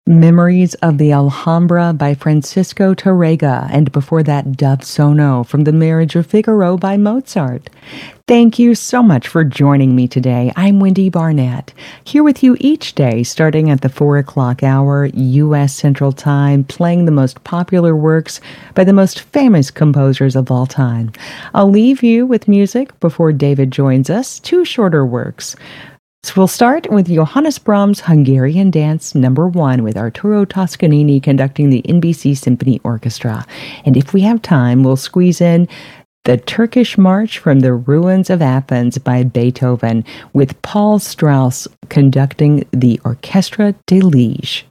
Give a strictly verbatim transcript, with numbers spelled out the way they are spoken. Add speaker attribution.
Speaker 1: Memories of the Alhambra by Francisco Tárrega, and before that, Dove Sono from The Marriage of Figaro by Mozart. Thank you so much for joining me today. I'm Wendy Barnett, here with you each day starting at the four o'clock hour U S Central Time, playing the most popular works by the most famous composers of all time. I'll leave you with music before David joins us, two shorter works. So we'll start with Johannes Brahms' Hungarian Dance Number One with Arturo Toscanini conducting the N B C Symphony Orchestra. And if we have time, we'll squeeze in the Turkish March from the Ruins of Athens by Beethoven with Paul Strauss conducting the Orchestra de Liege.